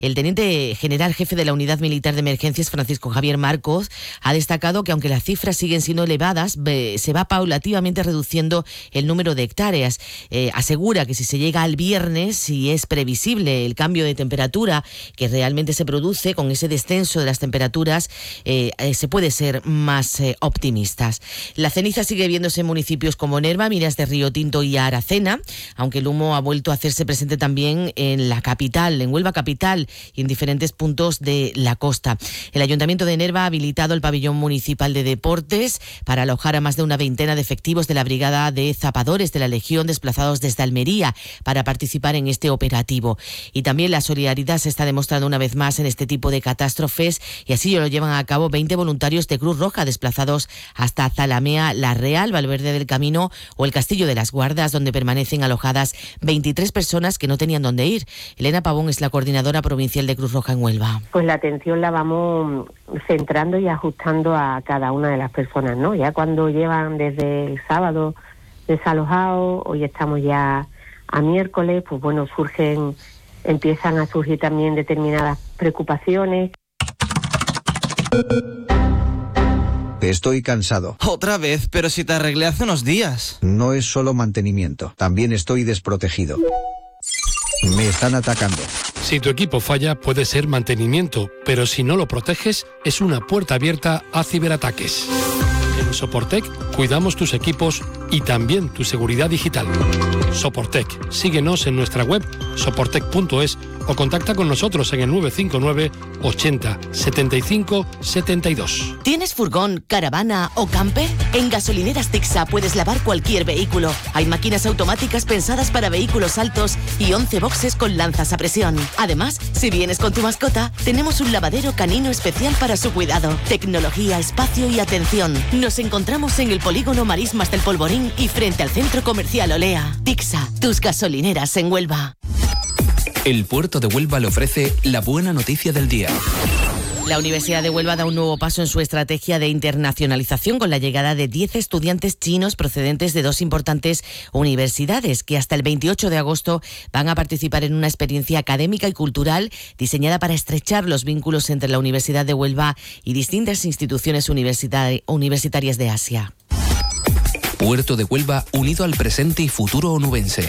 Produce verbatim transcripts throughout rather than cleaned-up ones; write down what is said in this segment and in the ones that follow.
El teniente general jefe de la Unidad Militar de Emergencias, Francisco Javier Marcos, ha destacado que aunque las cifras siguen siendo elevadas, se va paulativamente reduciendo el número de hectáreas. Eh, asegura que si se llega al viernes y es previsible el cambio de temperatura que realmente se produce con ese descenso de las temperaturas, eh, eh, se puede ser más eh, optimistas. La ceniza sigue viéndose en municipios como Nerva, Miras de Río Tinto y Aracena, aunque el humo ha vuelto a hacerse presente también en la capital, en Huelva capital, y en diferentes puntos de la costa. El Ayuntamiento de Nerva ha habilitado el pabellón municipal de deportes para alojar a más de una veintena de efectivos de la Brigada de Zapadores de la Legión desplazados desde Almería para participar en este operativo. Y también la solidaridad se está demostrando una vez más en este tipo de catástrofes, y así lo llevan a cabo veinte voluntarios de Cruz Roja desplazados hasta Zalamea, La Real, Valverde del Camino o el Castillo de las Guardas, donde permanecen alojadas veintitrés personas que no tenían dónde ir. Elena Pavón es la coordinadora provincial de Cruz Roja en Huelva. Pues la atención la vamos centrando y ajustando a cada una de las personas, ¿no? Ya cuando llevan desde el sábado desalojados, hoy estamos ya a miércoles, pues bueno, surgen, empiezan a surgir también determinadas preocupaciones. Estoy cansado. Otra vez, pero si te arreglé hace unos días. No es solo mantenimiento, también estoy desprotegido. Me están atacando. Si tu equipo falla, puede ser mantenimiento, pero si no lo proteges, es una puerta abierta a ciberataques. En Soportec cuidamos tus equipos y también tu seguridad digital. Soportec, síguenos en nuestra web soportec punto es o contacta con nosotros en el nueve cinco nueve ochenta setenta y cinco setenta y dos. ¿Tienes furgón, caravana o camper? En Gasolineras Tixa puedes lavar cualquier vehículo. Hay máquinas automáticas pensadas para vehículos altos y once boxes con lanzas a presión. Además, si vienes con tu mascota, tenemos un lavadero canino especial para su cuidado. Tecnología, espacio y atención. Nos encontramos en el polígono Marismas del Polvorín y frente al centro comercial Olea. Tixa, tus gasolineras en Huelva. El puerto de Huelva le ofrece la buena noticia del día. La Universidad de Huelva da un nuevo paso en su estrategia de internacionalización con la llegada de diez estudiantes chinos procedentes de dos importantes universidades que hasta el veintiocho de agosto van a participar en una experiencia académica y cultural diseñada para estrechar los vínculos entre la Universidad de Huelva y distintas instituciones universitari- universitarias de Asia. Puerto de Huelva unido al presente y futuro onubense.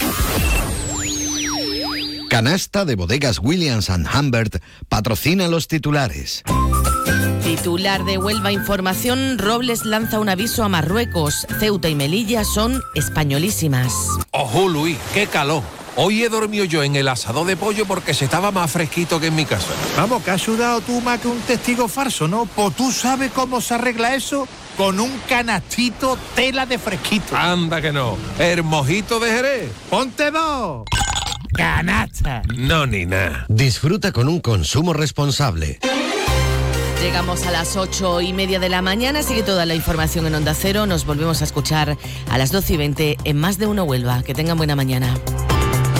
Canasta de Bodegas Williams and Humbert patrocina los titulares. Titular de Huelva Información: Robles lanza un aviso a Marruecos. Ceuta y Melilla son españolísimas. Ojo, Luis, qué calor. Hoy he dormido yo en el asador de pollo porque se estaba más fresquito que en mi casa. Vamos, que has sudado tú más que un testigo falso, ¿no? Pues tú sabes cómo se arregla eso con un canastito tela de fresquito. Anda que no. El mojito de Jerez. ¡Ponte dos! ¡Canasta! No, ni nada. Disfruta con un consumo responsable. Llegamos a las ocho y media de la mañana, sigue toda la información en Onda Cero. Nos volvemos a escuchar a las doce y veinte en Más de Uno Huelva. Que tengan buena mañana.